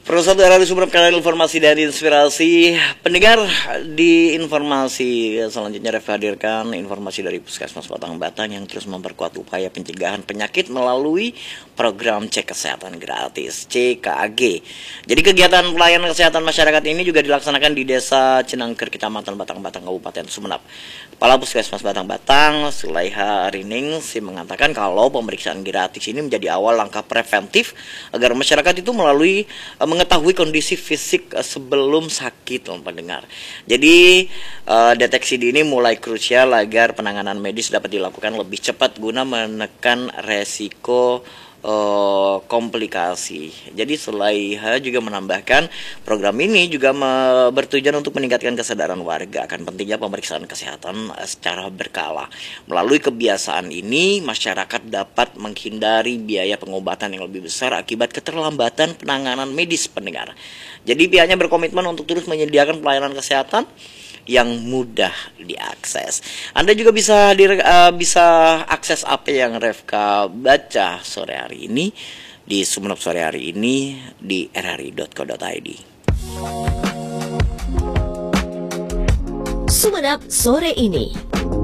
Perusahaan dari Sumeneb, kanal informasi dan inspirasi. Pendengar, di informasi selanjutnya Ref hadirkan informasi dari Puskesmas Batang Batang yang terus memperkuat upaya pencegahan penyakit melalui program cek kesehatan gratis CKG. Jadi kegiatan pelayanan kesehatan masyarakat ini juga dilaksanakan di Desa Cinangker, Kecamatan Batang Batang, Kabupaten Sumeneb. Kepala Puskesmas Batang Batang, Sulaiha Riningsi, mengatakan kalau pemeriksaan gratis ini menjadi awal langkah preventif agar masyarakat itu mengetahui kondisi fisik sebelum sakit, pendengar. Jadi deteksi dini mulai krusial agar penanganan medis dapat dilakukan lebih cepat guna menekan resiko komplikasi. Jadi Sulaiha juga menambahkan program ini juga bertujuan untuk meningkatkan kesadaran warga akan pentingnya pemeriksaan kesehatan secara berkala. Melalui kebiasaan ini masyarakat dapat menghindari biaya pengobatan yang lebih besar akibat keterlambatan penanganan medis, pendengar. Jadi pihaknya berkomitmen untuk terus menyediakan pelayanan kesehatan yang mudah diakses. Anda juga bisa akses apa yang Refka baca sore hari ini di Sumeneb sore hari ini di rri.co.id. Sumeneb sore ini.